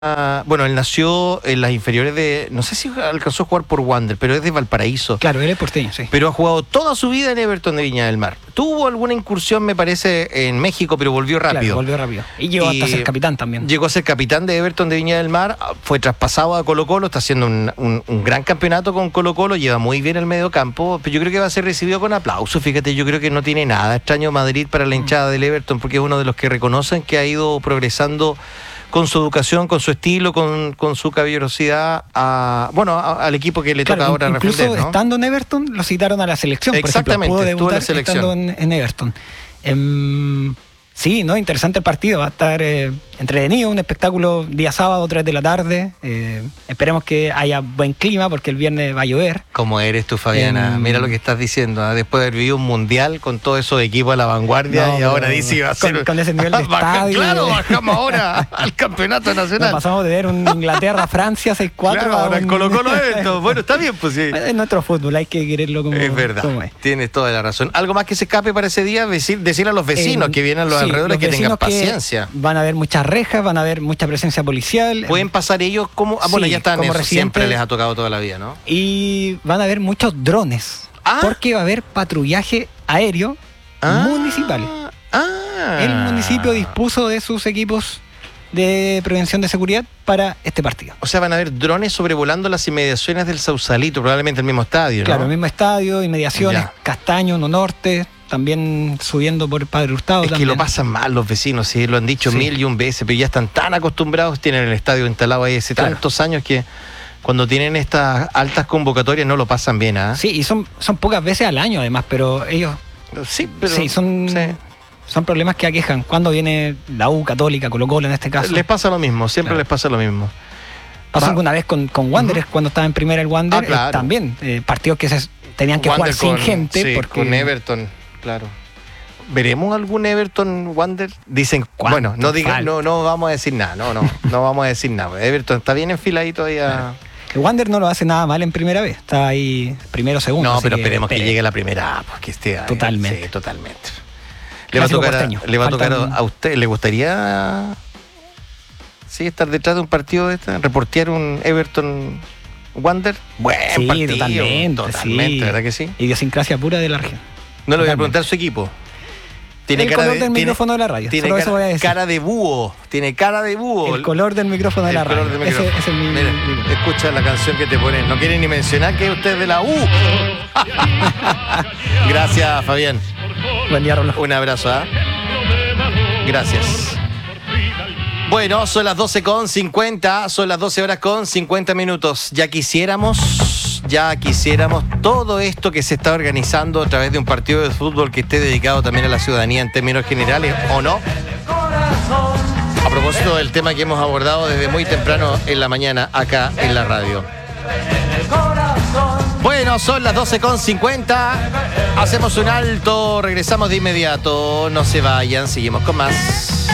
Bueno, él nació en las inferiores de... No sé si alcanzó a jugar por Wander, pero es de Valparaíso. Claro, él es porteño, sí. Pero ha jugado toda su vida en Everton de Viña del Mar. Tuvo alguna incursión, me parece, en México, pero volvió rápido. Claro, volvió rápido. Y llegó hasta ser capitán también. Llegó a ser capitán de Everton de Viña del Mar, fue traspasado a Colo-Colo, está haciendo un gran campeonato con Colo-Colo, lleva muy bien el medio campo, pero yo creo que va a ser recibido con aplausos. Fíjate, yo creo que no tiene nada extraño Madrid para la hinchada del Everton, porque es uno de los que reconocen que ha ido progresando con su educación, con su estilo, con su caballerosidad al equipo que le toca ahora incluso refrender, ¿no? Estando en Everton, lo citaron a la selección. Exactamente, por ejemplo, pudo estuvo en la selección. estando en Everton. Sí, ¿no? Interesante el partido, va a estar entretenido, un espectáculo día sábado, 3 de la tarde. Esperemos que haya buen clima porque el viernes va a llover. ¿Cómo eres tú, Fabiana? Mira lo que estás diciendo, ¿eh? Después de haber vivido un mundial con todos esos equipos a la vanguardia, y ahora dice iba a ser... Con ese nivel de estadio. Claro, bajamos ahora al campeonato nacional. Nos pasamos de ver un Inglaterra-Francia 6-4 claro, ahora el Colo-Colo esto. Bueno, está bien, pues sí. Es nuestro fútbol, hay que quererlo como es verdad, como es. Tienes toda la razón. ¿Algo más que se escape para ese día? Decir a los vecinos que vienen a los alrededores que tengan paciencia. Van a haber muchas rejas, van a haber mucha presencia policial. ¿Pueden pasar ellos como...? Bueno, ya están en eso, siempre les ha tocado toda la vida, ¿no? Y van a haber muchos drones, porque va a haber patrullaje aéreo municipal. El municipio dispuso de sus equipos de prevención de seguridad para este partido. O sea, van a haber drones sobrevolando las inmediaciones del Sausalito, probablemente el mismo estadio, ¿no? Claro, el mismo estadio, inmediaciones, Castaño, No Norte, también subiendo por Padre Hurtado. Es que lo pasan mal los vecinos, sí, lo han dicho mil y un veces, pero ya están tan acostumbrados, tienen el estadio instalado ahí hace tantos años que cuando tienen estas altas convocatorias no lo pasan bien, ¿ah? Sí, y son pocas veces al año además, pero ellos... Son problemas que aquejan. Cuando viene la U, Católica, Colo-Colo en este caso. Les pasa lo mismo, siempre les pasa lo mismo. Pasó alguna vez con Wanderers, cuando estaba en primera el Wander, también partidos que se tenían que jugar sin gente. Sí, porque... con Everton, claro. ¿Veremos algún Everton Wander? Dicen, bueno, no vamos a decir nada, no vamos a decir nada. Everton está bien enfiladito ahí a... El Wander no lo hace nada mal en primera vez, está ahí primero, segundo. No, pero esperemos que llegue la primera, porque esté ahí. Totalmente. Sí, totalmente. Le va a tocar a usted, ¿le gustaría estar detrás de un partido de esta? ¿Reportear un Everton Wander? Buen partido, totalmente, ¿verdad que sí? Idiosincrasia pura de la región. No le voy a preguntar su equipo. Tiene el color del micrófono de la radio. Tiene cara de búho. Tiene cara de búho. El color del micrófono de la radio. Ese es mi... Mira, escucha la canción que te ponen. No quieren ni mencionar que usted es de la U. Gracias, Fabián. Buen día, Rolo. Un abrazo, ¿eh? Gracias. Bueno, son las 12:50, son las 12 horas con 50 minutos. Ya quisiéramos todo esto que se está organizando a través de un partido de fútbol que esté dedicado también a la ciudadanía en términos generales, ¿o no? A propósito del tema que hemos abordado desde muy temprano en la mañana acá en la radio. Bueno, son las 12:50. Hacemos un alto, regresamos de inmediato. No se vayan, seguimos con más.